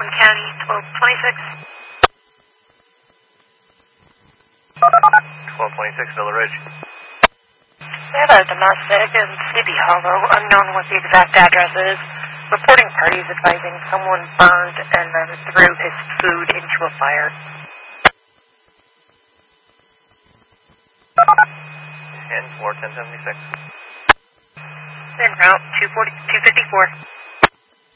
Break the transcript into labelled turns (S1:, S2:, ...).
S1: Oakland County, 1226.
S2: 1226, Villa Ridge.
S1: We have a domestic in Sleepy Hollow, unknown what the exact address is. Reporting parties advising someone burned and then threw his food into a fire.
S2: And 41076.
S1: En route, 254.